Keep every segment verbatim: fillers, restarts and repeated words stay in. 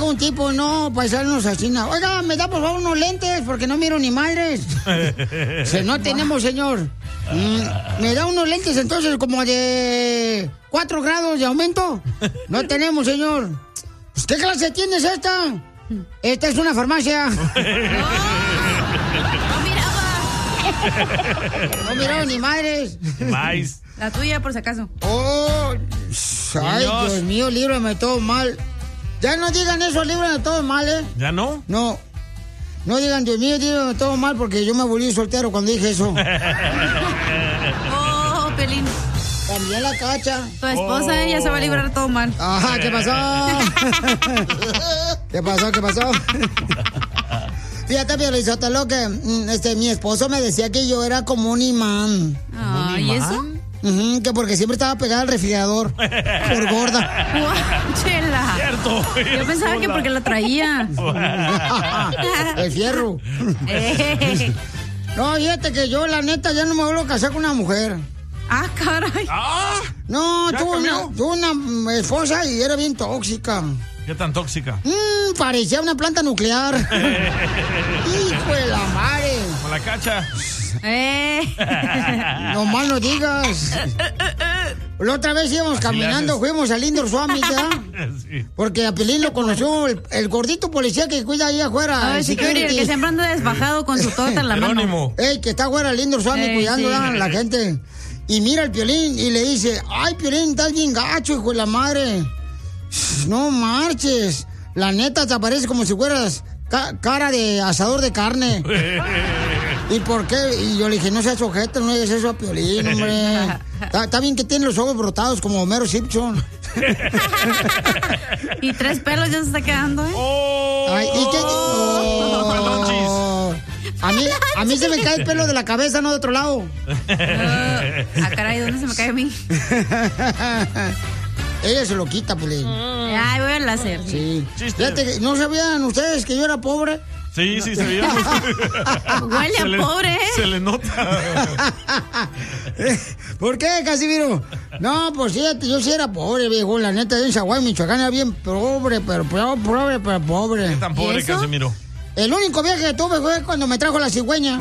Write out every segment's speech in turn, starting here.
un tipo, no, paisanos así, no. Oiga, me da por favor unos lentes porque no miro ni madres. Si no tenemos, señor. Mm, me da unos lentes entonces como de cuatro grados de aumento. No tenemos, señor. Pues, ¿qué clase tienes esta? Esta es una farmacia. No miraba. No miraba ni madres. Mais. La tuya, por si acaso. Oh, ay, Niños. Dios mío, líbrame todo mal. Ya no digan eso, líbrame todo mal, ¿eh? ¿Ya no? No. No digan, Dios mío, líbrame todo mal porque yo me volví soltero cuando dije eso. Oh, Pelín. También la Cacha. Tu esposa, Oh. ella se va a librar todo mal. Ajá, ¿qué pasó? ¿Qué pasó? ¿Qué pasó? Fíjate, Piolizotelo, que mm, este, mi esposo me decía que yo era como un imán. Ah, ¿y eso? Ujú, que porque siempre estaba pegada al refrigerador. Por gorda. Guau, Chela. Cierto. Yo pensaba que porque la traía. El fierro. Eh. No, fíjate que yo, la neta, ya no me vuelvo a casar con una mujer. Ah, caray. ¡Ah! No, ¿Ya tuve una, cambió? tuve una mm, esposa y era bien tóxica. ¿Qué tan tóxica? Mm, parecía una planta nuclear. Hijo de la madre. Con la Cacha. Eh. No más no digas. La otra vez íbamos Así le caminando, haces. fuimos al Indoor Swami, ¿ya? Sí. Porque a Pelín lo conoció el, el gordito policía que cuida ahí afuera. Ay, el security, el que siempre anda desbajado con su torta en la mano. Jerónimo. Ey, que está afuera el Indoor Swami Ey, cuidando sí. a la gente. Y mira el Piolín y le dice, ay, Piolín, estás bien gacho, hijo de la madre. No marches. La neta te aparece como si fueras ca- cara de asador de carne. ¿Y por qué? Y yo le dije, no seas ojete, no digas eso a Piolín, hombre. Está, está bien que tiene los ojos brotados como Homero Simpson. Y tres pelos ya se está quedando, ¿eh? ¡Oh! Ay, ¿y qué? Oh. A mí, a mí se me cae el pelo de la cabeza, no de otro lado. Ah, caray, ¿dónde se me cae a mí? Ella se lo quita, Piolín. Ay, voy a láser. Sí. Chiste. Fíjate que no sabían ustedes que yo era pobre. Sí, sí, se veía. Huele Se a le- pobre, ¿eh? Se le nota. ¿Por qué, Casimiro? No, pues fíjate, yo sí era pobre, viejo. La neta, en Zaguay, Michoacán, era bien pobre, pero pobre, pobre, pero pobre. ¿Qué tan pobre, ¿Y eso? Casimiro? El único viaje que tuve fue cuando me trajo la cigüeña.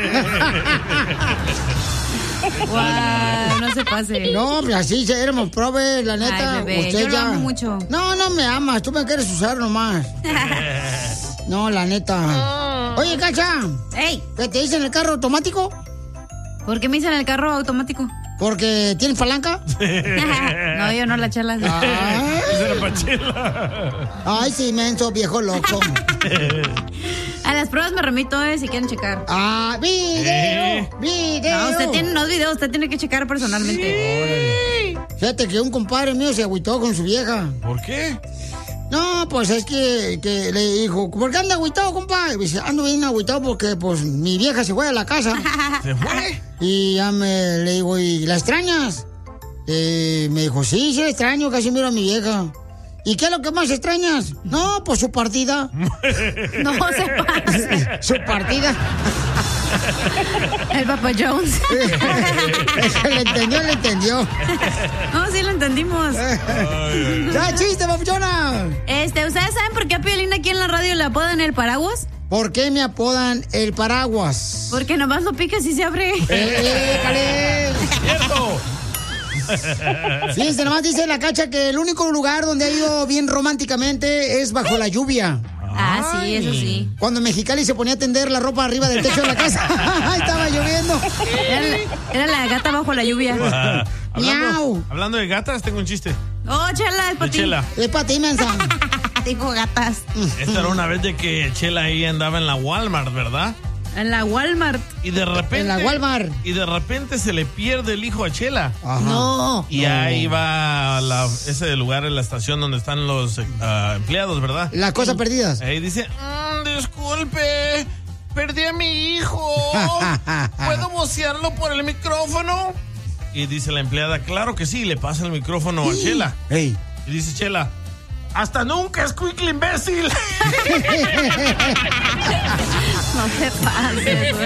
Guau, no se pase. No, pues así sí, éramos probes, la neta. Ay, bebé, usted yo lo ya... amo mucho. No, no me amas, tú me quieres usar nomás. No, la neta. Oye, Cacha, ¡Ey! ¿qué te dicen el carro automático? ¿Por qué me dicen el carro automático? Porque tienes palanca. No, yo no, la Chela. Ay, Esa era Pachela. ay, sí, menso, viejo loco. A las pruebas me remito, eh, si quieren checar. Ah, video, Eh. video. No, usted tiene unos videos, usted tiene que checar personalmente. Fíjate que un compadre mío se agüitó con su vieja. ¿Por qué? No, pues es que, que le dijo, ¿por qué anda agüitado, compadre? Dice, ando bien agüitado porque pues mi vieja se fue a la casa. ¿Se fue? Y ya me le digo, ¿y la extrañas? Eh, me dijo, sí, sí la extraño, casi miro a mi vieja. ¿Y qué es lo que más extrañas? No, pues su partida. No se pase. Su partida. El Papa Jones. El que le entendió, le entendió. No, sí lo entendimos. ¡Ya, chiste, papuchona! Este, ¿ustedes saben por qué a Piolín aquí en la radio le apodan el paraguas? ¿Por qué me apodan el paraguas? Porque nomás lo picas y se abre. ¡Eh, cale! ¡Cierto! Fíjense, nomás dice la Cacha que el único lugar donde ha ido bien románticamente es bajo la lluvia. Ah, sí, eso sí. Cuando en Mexicali se ponía a tender la ropa arriba del techo de la casa. Estaba lloviendo. Era la, era la gata bajo la lluvia. Ah, hablando, Miau. hablando de gatas, tengo un chiste. Oh, Chela, es De para ti. Chela. Es para ti, mensa. Dijo gatas. Esta era una vez de que Chela ahí andaba en la Walmart, ¿verdad? En la Walmart. Y de repente... En la Walmart. Y de repente se le pierde el hijo a Chela. Ajá. No. Y ahí va a la, ese lugar en la estación donde están los ah, empleados, ¿verdad? Las cosas perdidas. Ahí dice, "Mm, disculpe, perdí a mi hijo. ¿Puedo vocearlo por el micrófono? Y dice la empleada, claro que sí, le pasa el micrófono a Chela. Ey. Y dice Chela, ¡hasta nunca, escuincle imbécil! No te pases, güey.